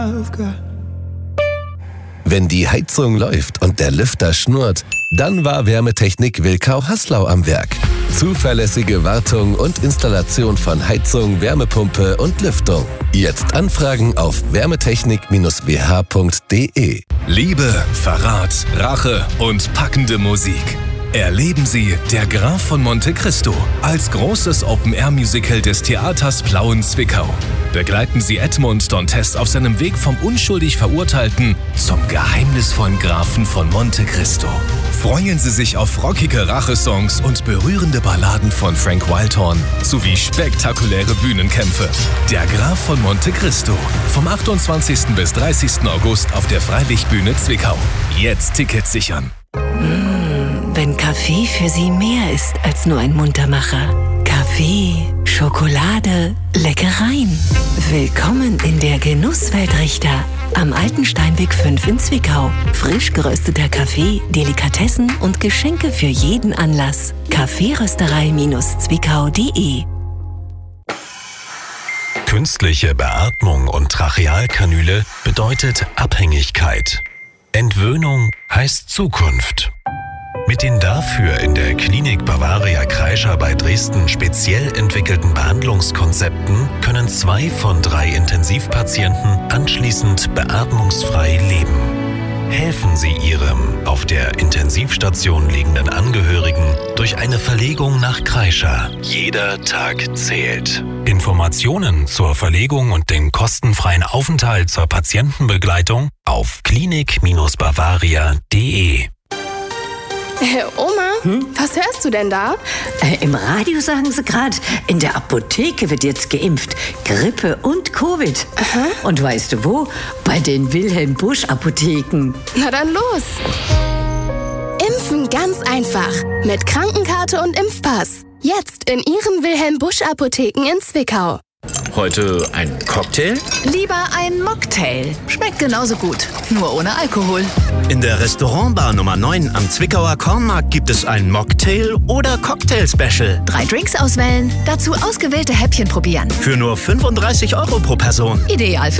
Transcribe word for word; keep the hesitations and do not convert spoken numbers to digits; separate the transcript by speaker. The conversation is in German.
Speaker 1: Wenn die Heizung läuft und der Lüfter schnurrt, dann war Wärmetechnik Wilkau-Haslau am Werk. Zuverlässige Wartung und Installation von Heizung, Wärmepumpe und Lüftung. Jetzt anfragen auf wärmetechnik Bindestrich b h punkt d e.
Speaker 2: Liebe, Verrat, Rache und packende Musik. Erleben Sie Der Graf von Monte Cristo als großes Open-Air-Musical des Theaters Plauen-Zwickau. Begleiten Sie Edmund Dantes auf seinem Weg vom unschuldig Verurteilten zum geheimnisvollen Grafen von Monte Cristo. Freuen Sie sich auf rockige Rachesongs und berührende Balladen von Frank Wildhorn sowie spektakuläre Bühnenkämpfe. Der Graf von Monte Cristo. Vom achtundzwanzigsten bis dreißigsten August auf der Freilichtbühne Zwickau. Jetzt Tickets sichern.
Speaker 3: Wenn Kaffee für Sie mehr ist als nur ein Muntermacher. Kaffee, Schokolade, Leckereien. Willkommen in der Genusswelt Richter. Am Alten Steinweg fünf in Zwickau. Frisch gerösteter Kaffee, Delikatessen und Geschenke für jeden Anlass. kaffeerösterei Zwickau punkt de.
Speaker 4: Künstliche Beatmung und Trachealkanüle bedeutet Abhängigkeit. Entwöhnung heißt Zukunft. Mit den dafür in der Klinik Bavaria Kreischer bei Dresden speziell entwickelten Behandlungskonzepten können zwei von drei Intensivpatienten anschließend beatmungsfrei leben. Helfen Sie Ihrem auf der Intensivstation liegenden Angehörigen durch eine Verlegung nach Kreischer. Jeder Tag zählt. Informationen zur Verlegung und den kostenfreien Aufenthalt zur Patientenbegleitung auf klinik Bavaria punkt de.
Speaker 5: Hey, Oma, hm? Was hörst du denn da?
Speaker 6: Äh, Im Radio sagen sie gerade, in der Apotheke wird jetzt geimpft. Grippe und Covid.
Speaker 5: Aha.
Speaker 6: Und weißt du wo? Bei den Wilhelm Busch Apotheken.
Speaker 5: Na dann los. Impfen ganz einfach. Mit Krankenkarte und Impfpass. Jetzt in Ihren Wilhelm Busch Apotheken in Zwickau.
Speaker 7: Heute ein Cocktail?
Speaker 8: Lieber ein Mocktail. Schmeckt genauso gut, nur ohne Alkohol.
Speaker 9: In der Restaurantbar Nummer neun am Zwickauer Kornmarkt gibt es ein Mocktail- oder Cocktail-Special.
Speaker 8: Drei Drinks auswählen, dazu ausgewählte Häppchen probieren.
Speaker 9: Für nur fünfunddreißig Euro pro Person.
Speaker 8: Ideal für